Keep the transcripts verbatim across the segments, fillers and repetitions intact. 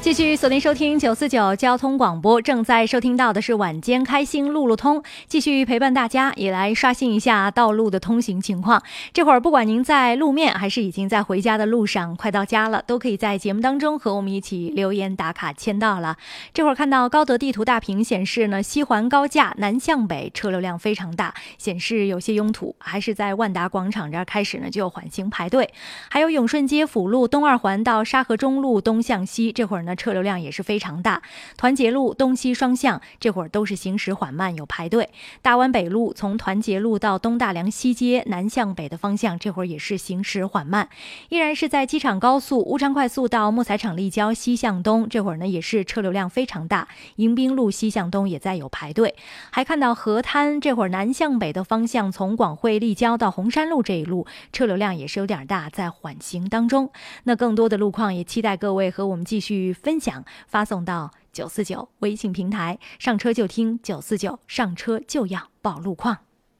继续锁定收听九四九交通广播，正在收听到的是晚间开心路路通，继续陪伴大家，也来刷新一下道路的通行情况。这会儿不管您在路面还是已经在回家的路上，快到家了，都可以在节目当中和我们一起留言打卡签到了。这会儿看到高德地图大屏显示呢，西环高架南向北车流量非常大，显示有些拥堵，还是在万达广场这儿开始呢就有缓行排队。还有永顺街辅路东二环到沙河中路东向西，这会儿呢车流量也是非常大，团结路东西双向这会儿都是行驶缓慢，有排队。大湾北路从团结路到东大梁西街南向北的方向，这会儿也是行驶缓慢。依然是在机场高速乌昌快速到木材厂立交西向东，这会儿呢也是车流量非常大，迎宾路西向东也在有排队。还看到河滩这会儿南向北的方向，从广汇立交到红山路这一路车流量也是有点大，在缓行当中。那更多的路况也期待各位和我们继续分享，发送到九四九微信平台，上车就听九四九，上车就要报路况。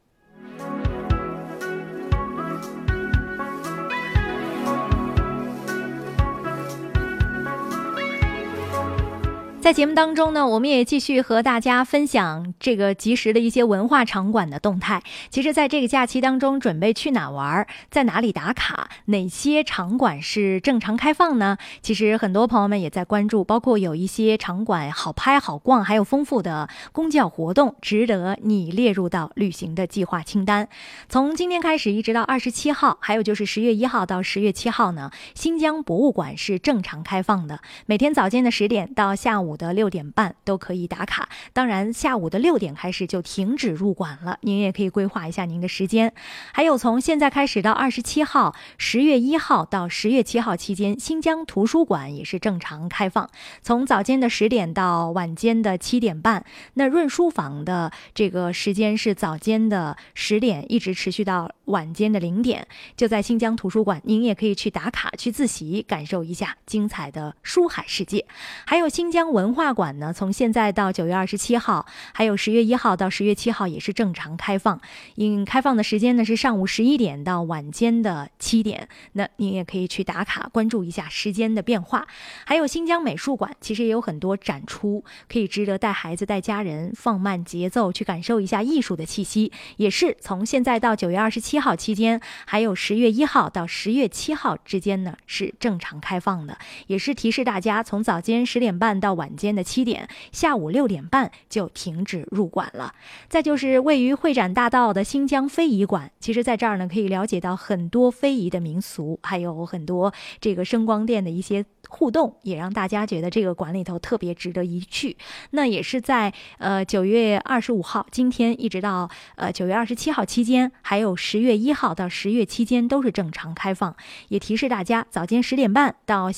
在节目当中呢，我们也继续和大家分享这个及时的一些文化场馆的动态。其实在这个假期当中，准备去哪玩，在哪里打卡，哪些场馆是正常开放呢？其实很多朋友们也在关注，包括有一些场馆好拍好逛，还有丰富的公教活动，值得你列入到旅行的计划清单。从今天开始一直到二十七号，还有就是十月一号到十月七号呢，新疆博物馆是正常开放的，每天早间的十点到下午的六点半都可以打卡。当然下午的六点开始就停止入馆了，您也可以规划一下您的时间。还有从现在开始到二十七号，十月一号到十月七号期间，新疆图书馆也是正常开放，从早间的十点到晚间的七点半。那润书坊的这个时间是早间的十点一直持续到晚间的零点，就在新疆图书馆，您也可以去打卡去自习，感受一下精彩的书海世界。还有新疆文化馆呢，从现在到九月二十七号，还有十月一号到十月七号也是正常开放，因开放的时间呢是上午十一点到晚间的七点，那您也可以去打卡关注一下时间的变化。还有新疆美术馆其实也有很多展出，可以值得带孩子带家人放慢节奏去感受一下艺术的气息，也是从现在到九月二十七号期间，还有十月一号到十月七号之间呢是正常开放的，也是提示大家从早间十点半到晚间的七点，下午六点半就停止入馆了。再就是位于会展大道的新疆非遗馆，其实在这儿呢可以了解到很多非遗的民俗，还有很多这个声光电的一些互动，也让大家觉得这个馆里头特别值得一去。那也是在呃九月二十五号今天一直到呃九月二十七号期间，还有十月一号到十月期间都是正常开放，也提示大家早间十点半到